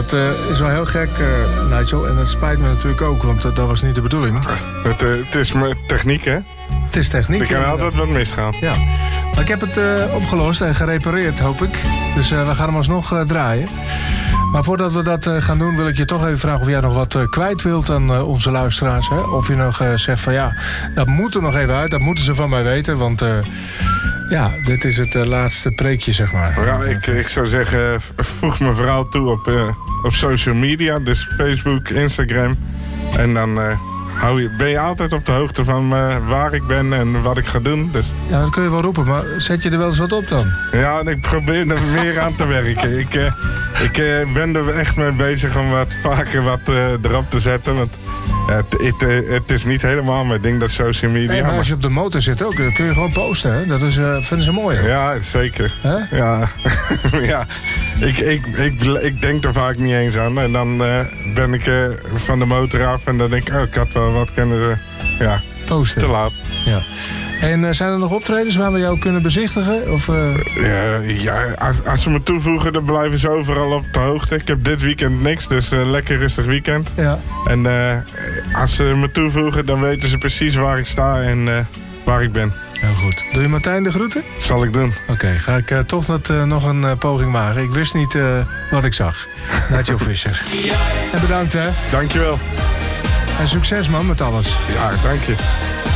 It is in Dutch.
dat is wel heel gek, Nigel. En dat spijt me natuurlijk ook, want dat was niet de bedoeling. Het is techniek, hè? Het is techniek. Er kan altijd wat misgaan. Ja. Maar ik heb het opgelost en gerepareerd, hoop ik. Dus we gaan hem alsnog draaien. Maar voordat we dat gaan doen, wil ik je toch even vragen of jij nog wat kwijt wilt aan onze luisteraars. Hè? Of je nog zegt van ja, dat moet er nog even uit. Dat moeten ze van mij weten, want ja, dit is het laatste preekje, zeg maar. Ja, ik zou zeggen, voeg me vooral toe op social media. Dus Facebook, Instagram. En dan ben je altijd op de hoogte van waar ik ben en wat ik ga doen. Dus. Ja, dat kun je wel roepen, maar zet je er wel eens wat op dan? Ja, en ik probeer er meer aan te werken. Ik ben er echt mee bezig om wat vaker wat erop te zetten. Want het is niet helemaal mijn ding, dat social media. Nee, maar als je op de motor zit ook, kun je gewoon posten. Hè? Dat is, vinden ze mooi. Hè? Ja, zeker. Huh? Ja, ja. Ik denk er vaak niet eens aan. En dan ben ik van de motor af en dan denk ik, ik had wel wat kunnen posten. Te laat. Ja. En zijn er nog optredens waar we jou kunnen bezichtigen? Of, als ze me toevoegen, dan blijven ze overal op de hoogte. Ik heb dit weekend niks, dus een lekker rustig weekend. Ja. En als ze me toevoegen, dan weten ze precies waar ik sta en waar ik ben. Heel goed. Doe je Martijn de groeten? Zal ik doen. Oké, ga ik toch nog een poging wagen. Ik wist niet wat ik zag. Nigel Visser. En bedankt, hè. Dankjewel. En succes, man, met alles. Ja, dank je.